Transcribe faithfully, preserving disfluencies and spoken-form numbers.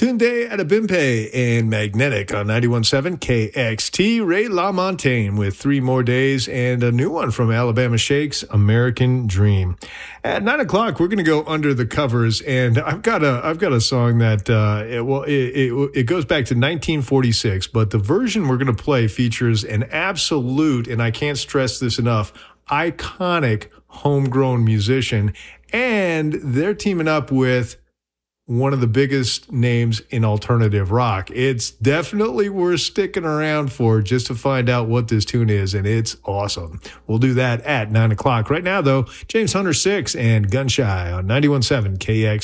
Tunde Adebimpe and Magnetic on ninety-one point seven K X T. Ray LaMontagne with Three More Days, and a new one from Alabama Shakes, American Dream. At nine o'clock, we're going to go under the covers, and I've got a I've got a song that uh, it, well it, it it goes back to nineteen forty-six, but the version we're going to play features an absolute, and I can't stress this enough, iconic homegrown musician, and they're teaming up with one of the biggest names in alternative rock. It's definitely worth sticking around for just to find out what this tune is, and it's awesome. We'll do that at nine o'clock. Right now, though, James Hunter six and Gunshy on ninety-one point seven K X.